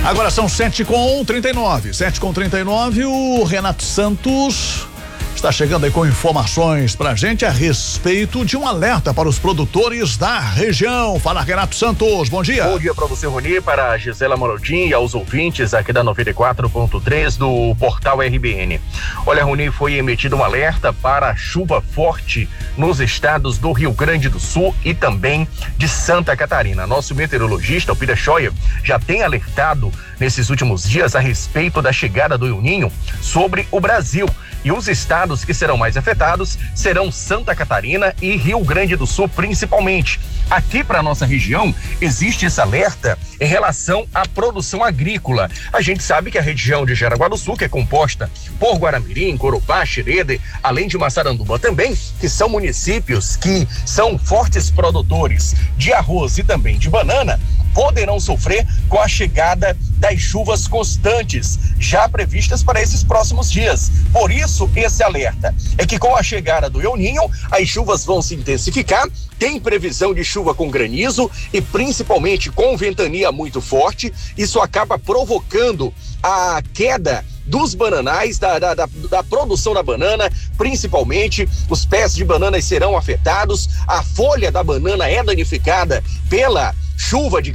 Agora são 7h39. 7h39, o Renato Santos está chegando aí com informações pra gente a respeito de um alerta para os produtores da região. Fala, Renato Santos, bom dia. Bom dia para você, Rony, para a Gisela Morodin e aos ouvintes aqui da 94.3 do Portal RBN. Olha, Rony, foi emitido um alerta para chuva forte nos estados do Rio Grande do Sul e também de Santa Catarina. Nosso meteorologista, o Peter Scheuer, já tem alertado nesses últimos dias a respeito da chegada do El Niño sobre o Brasil. E os estados que serão mais afetados serão Santa Catarina e Rio Grande do Sul, principalmente. Aqui para nossa região existe esse alerta em relação à produção agrícola. A gente sabe que a região de Jaraguá do Sul, que é composta por Guaramirim, Corupá, Xerede, além de Massaranduba também, que são municípios que são fortes produtores de arroz e também de banana, poderão sofrer com a chegada das chuvas constantes, já previstas para esses próximos dias. Por isso, esse alerta é que com a chegada do El Niño, as chuvas vão se intensificar, tem previsão de chuva com granizo e principalmente com ventania muito forte. Isso acaba provocando a queda dos bananais, da produção da banana, principalmente os pés de bananas serão afetados, a folha da banana é danificada pela chuva de